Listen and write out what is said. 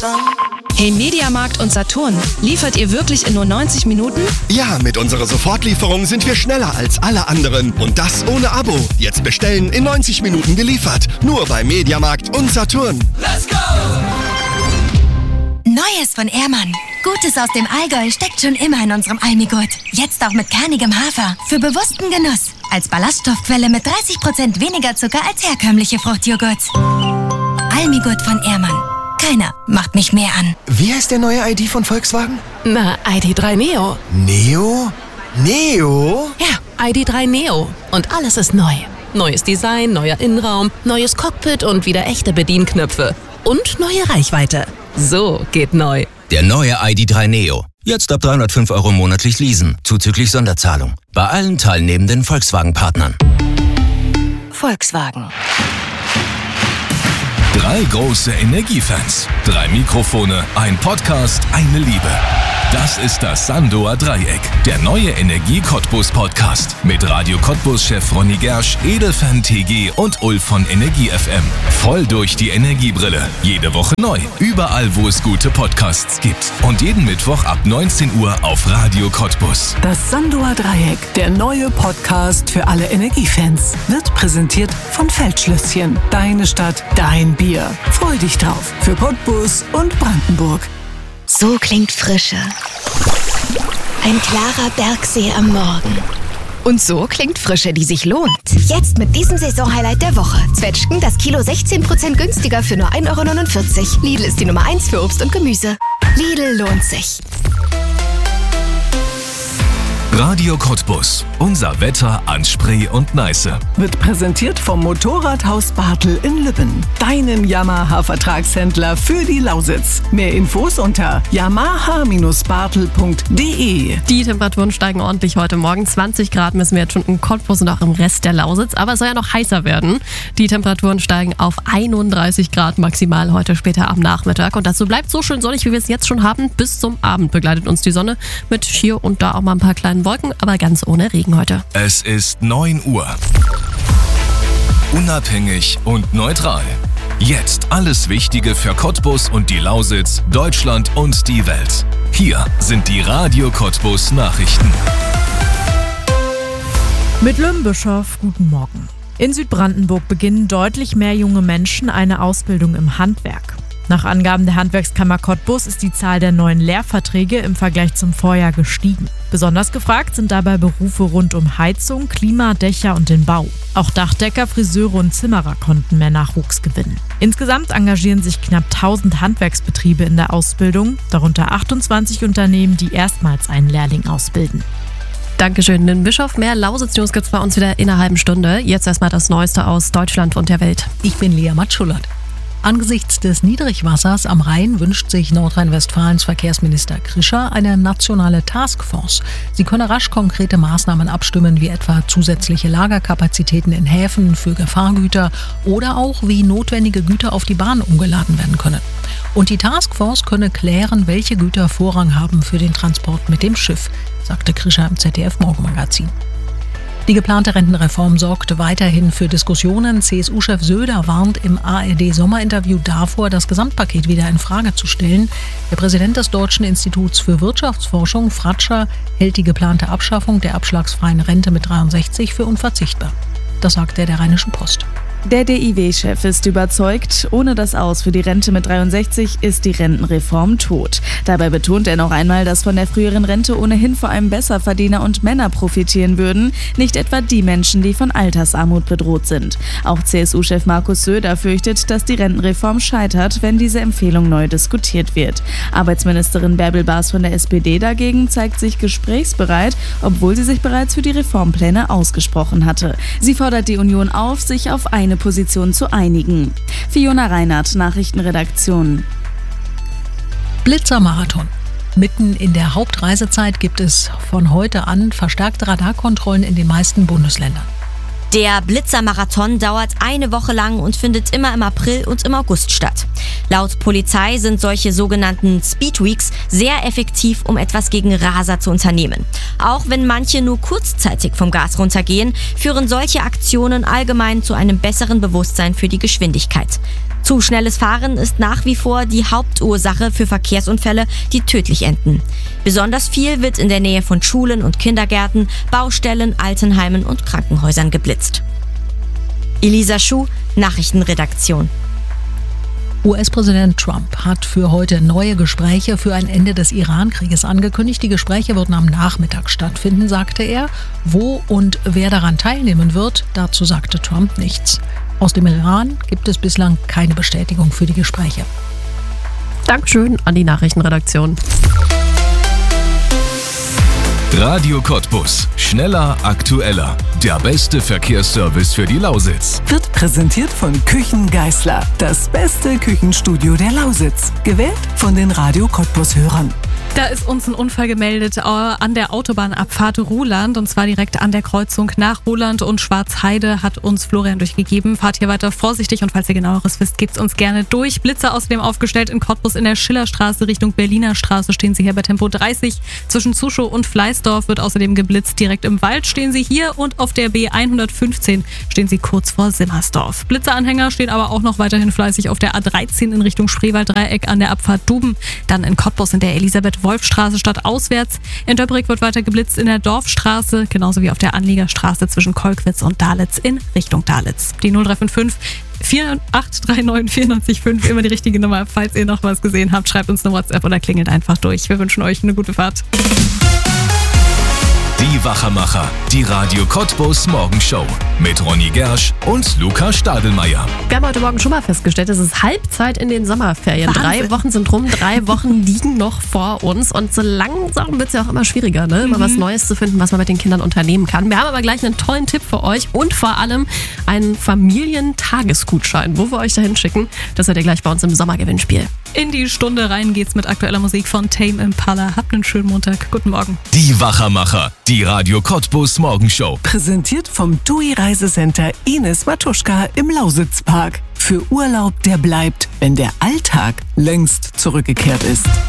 Hey Mediamarkt und Saturn, liefert ihr wirklich in nur 90 Minuten? Ja, mit unserer Sofortlieferung sind wir schneller als alle anderen. Und das ohne Abo. Jetzt bestellen, in 90 Minuten geliefert. Nur bei Mediamarkt und Saturn. Let's go! Neues von Ehrmann. Gutes aus dem Allgäu steckt schon immer in unserem Almigurt. Jetzt auch mit kernigem Hafer. Für bewussten Genuss. Als Ballaststoffquelle mit 30% weniger Zucker als herkömmliche Fruchtjoghurts. Almigurt von Ehrmann. Keiner macht mich mehr an. Wie heißt der neue ID von Volkswagen? Na, ID.3 Neo. Neo? Neo? Ja, ID.3 Neo. Und alles ist neu. Neues Design, neuer Innenraum, neues Cockpit und wieder echte Bedienknöpfe. Und neue Reichweite. So geht neu. Der neue ID.3 Neo. Jetzt ab 305 € monatlich leasen, zuzüglich Sonderzahlung. Bei allen teilnehmenden Volkswagen-Partnern. Volkswagen. 3 große Energiefans, 3 Mikrofone, ein Podcast, eine Liebe. Das ist das Sandoer Dreieck, der neue Energie-Cottbus-Podcast. Mit Radio Cottbus-Chef Ronny Gersch, Edelfan TG und Ulf von Energie FM. Voll durch die Energiebrille. Jede Woche neu. Überall, wo es gute Podcasts gibt. Und jeden Mittwoch ab 19 Uhr auf Radio Cottbus. Das Sandoer Dreieck, der neue Podcast für alle Energiefans, wird präsentiert von Feldschlösschen. Deine Stadt, dein Bier. Freu dich drauf. Für Cottbus und Brandenburg. So klingt Frische. Ein klarer Bergsee am Morgen. Und so klingt Frische, die sich lohnt. Jetzt mit diesem Saisonhighlight der Woche. Zwetschgen, das Kilo 16% günstiger für nur 1,49 €. Lidl ist die Nummer 1 für Obst und Gemüse. Lidl lohnt sich. Radio Cottbus. Unser Wetter an Spree und Neiße. Wird präsentiert vom Motorradhaus Bartel in Lübben. Deinem Yamaha-Vertragshändler für die Lausitz. Mehr Infos unter yamaha-bartel.de. Die Temperaturen steigen ordentlich heute Morgen. 20 Grad müssen wir jetzt schon in Cottbus und auch im Rest der Lausitz. Aber es soll ja noch heißer werden. Die Temperaturen steigen auf 31 Grad maximal heute später am Nachmittag. Und dazu bleibt so schön sonnig, wie wir es jetzt schon haben. Bis zum Abend begleitet uns die Sonne mit hier und da auch mal ein paar kleinen Wolken, aber ganz ohne Regen heute. Es ist 9 Uhr. Unabhängig und neutral. Jetzt alles Wichtige für Cottbus und die Lausitz, Deutschland und die Welt. Hier sind die Radio Cottbus Nachrichten. Mit Lümmbischof, guten Morgen. In Südbrandenburg beginnen deutlich mehr junge Menschen eine Ausbildung im Handwerk. Nach Angaben der Handwerkskammer Cottbus ist die Zahl der neuen Lehrverträge im Vergleich zum Vorjahr gestiegen. Besonders gefragt sind dabei Berufe rund um Heizung, Klima, Dächer und den Bau. Auch Dachdecker, Friseure und Zimmerer konnten mehr Nachwuchs gewinnen. Insgesamt engagieren sich knapp 1000 Handwerksbetriebe in der Ausbildung, darunter 28 Unternehmen, die erstmals einen Lehrling ausbilden. Dankeschön, den Bischof. Mehr Lausitz-News gibt's bei uns wieder in einer halben Stunde. Jetzt erstmal das Neueste aus Deutschland und der Welt. Ich bin Lea Matschulert. Angesichts des Niedrigwassers am Rhein wünscht sich Nordrhein-Westfalens Verkehrsminister Krischer eine nationale Taskforce. Sie könne rasch konkrete Maßnahmen abstimmen, wie etwa zusätzliche Lagerkapazitäten in Häfen für Gefahrgüter oder auch wie notwendige Güter auf die Bahn umgeladen werden können. Und die Taskforce könne klären, welche Güter Vorrang haben für den Transport mit dem Schiff, sagte Krischer im ZDF-Morgenmagazin. Die geplante Rentenreform sorgt weiterhin für Diskussionen. CSU-Chef Söder warnt im ARD-Sommerinterview davor, das Gesamtpaket wieder in Frage zu stellen. Der Präsident des Deutschen Instituts für Wirtschaftsforschung, Fratscher, hält die geplante Abschaffung der abschlagsfreien Rente mit 63 für unverzichtbar. Das sagt er der Rheinischen Post. Der DIW-Chef ist überzeugt, ohne das Aus für die Rente mit 63 ist die Rentenreform tot. Dabei betont er noch einmal, dass von der früheren Rente ohnehin vor allem Besserverdiener und Männer profitieren würden, nicht etwa die Menschen, die von Altersarmut bedroht sind. Auch CSU-Chef Markus Söder fürchtet, dass die Rentenreform scheitert, wenn diese Empfehlung neu diskutiert wird. Arbeitsministerin Bärbel Baas von der SPD dagegen zeigt sich gesprächsbereit, obwohl sie sich bereits für die Reformpläne ausgesprochen hatte. Sie fordert die Union auf, sich auf eine Position zu einigen. Fiona Reinhardt, Nachrichtenredaktion. Blitzermarathon. Mitten in der Hauptreisezeit gibt es von heute an verstärkte Radarkontrollen in den meisten Bundesländern. Der Blitzermarathon dauert eine Woche lang und findet immer im April und im August statt. Laut Polizei sind solche sogenannten Speedweeks sehr effektiv, um etwas gegen Raser zu unternehmen. Auch wenn manche nur kurzzeitig vom Gas runtergehen, führen solche Aktionen allgemein zu einem besseren Bewusstsein für die Geschwindigkeit. Zu schnelles Fahren ist nach wie vor die Hauptursache für Verkehrsunfälle, die tödlich enden. Besonders viel wird in der Nähe von Schulen und Kindergärten, Baustellen, Altenheimen und Krankenhäusern geblitzt. Elisa Schuh, Nachrichtenredaktion. US-Präsident Trump hat für heute neue Gespräche für ein Ende des Iran-Krieges angekündigt. Die Gespräche würden am Nachmittag stattfinden, sagte er. Wo und wer daran teilnehmen wird, dazu sagte Trump nichts. Aus dem Iran gibt es bislang keine Bestätigung für die Gespräche. Dankeschön an die Nachrichtenredaktion. Radio Cottbus. Schneller, aktueller. Der beste Verkehrsservice für die Lausitz. Wird präsentiert von Küchen Geisler. Das beste Küchenstudio der Lausitz. Gewählt von den Radio Cottbus-Hörern. Da ist uns ein Unfall gemeldet an der Autobahnabfahrt Ruhland, und zwar direkt an der Kreuzung nach Ruhland und Schwarzheide, hat uns Florian durchgegeben. Fahrt hier weiter vorsichtig, und falls ihr genaueres wisst, gebt es uns gerne durch. Blitze außerdem aufgestellt in Cottbus in der Schillerstraße Richtung Berliner Straße stehen sie hier bei Tempo 30. Zwischen Zuschow und Fleißdorf wird außerdem geblitzt. Direkt im Wald stehen sie hier, und auf der B115 stehen sie kurz vor Simmersdorf. Blitzeanhänger stehen aber auch noch weiterhin fleißig auf der A13 in Richtung Spreewald-Dreieck an der Abfahrt Duben. Dann in Cottbus in der Elisabeth-Wolf-Straße stadtauswärts. In Döbrig wird weiter geblitzt in der Dorfstraße, genauso wie auf der Anliegerstraße zwischen Kolkwitz und Dalitz in Richtung Dalitz. Die 0355 4839 495, immer die richtige Nummer. Falls ihr noch was gesehen habt, schreibt uns eine WhatsApp oder klingelt einfach durch. Wir wünschen euch eine gute Fahrt. Die Wachermacher, die Radio Cottbus Morgenshow mit Ronny Gersch und Luca Stadelmeier. Wir haben heute Morgen schon mal festgestellt, es ist Halbzeit in den Sommerferien. Wahnsinn. 3 Wochen sind rum, 3 Wochen liegen noch vor uns, und so langsam wird es ja auch immer schwieriger, ne? Immer was Neues zu finden, was man mit den Kindern unternehmen kann. Wir haben aber gleich einen tollen Tipp für euch und vor allem einen Familientagesgutschein, wo wir euch dahin schicken. Das seid ihr gleich bei uns im Sommergewinnspiel. In die Stunde rein geht's mit aktueller Musik von Tame Impala. Habt einen schönen Montag. Guten Morgen. Die Wachermacher, die Radio Cottbus Morgenshow. Präsentiert vom TUI Reisecenter Ines Matuschka im Lausitzpark. Für Urlaub, der bleibt, wenn der Alltag längst zurückgekehrt ist.